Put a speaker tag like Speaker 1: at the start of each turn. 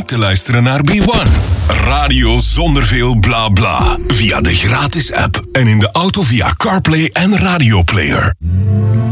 Speaker 1: niet te luisteren naar B1. Radio zonder veel bla bla. Via de gratis app en in de auto via CarPlay en Radio Player.